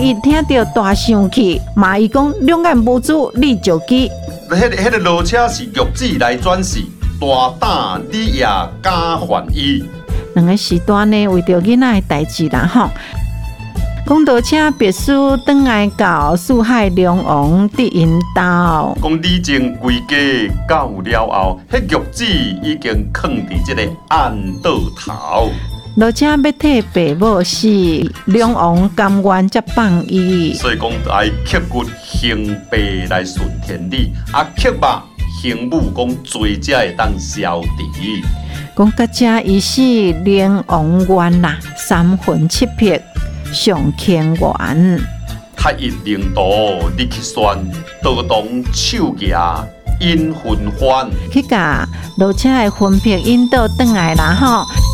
伊听到大生气，骂伊讲两眼无珠，你就记。 迄个落车是玉子来转世，大胆你也假还伊。 两个时段呢，为着囡仔的代志啦吼。讲到请别墅转来到四海龙王伫因兜， 讲李靖归家到了后，迄玉子已经藏伫即个暗道头。 落车要替爸母死，龙王甘愿才放伊。 所以讲爱刻骨行爸来顺天理，刻肉行母讲罪才会当消除。 讲到这伊死，龙王冤啦，3魂7魄上千元。 太一领导你去选，道东手艺因魂欢。 去甲落车的魂魄引导转来啦吼。